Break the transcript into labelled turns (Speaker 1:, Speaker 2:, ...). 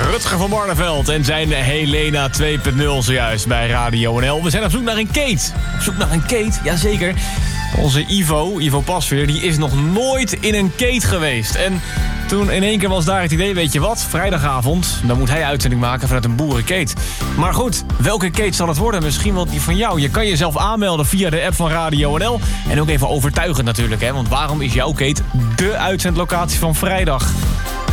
Speaker 1: Rutger van Barneveld en zijn Helena 2.0 zojuist bij Radio NL. We zijn op zoek naar een Kate. Op zoek naar een Kate, jazeker. Onze Ivo Pasveer, die is nog nooit in een Kate geweest. En toen in één keer was daar het idee, weet je wat? Vrijdagavond, dan moet hij uitzending maken vanuit een boerenkate. Maar goed, welke Kate zal het worden? Misschien wel die van jou. Je kan jezelf aanmelden via de app van Radio NL. En ook even overtuigend natuurlijk, hè? Want waarom is jouw Kate dé uitzendlocatie van vrijdag?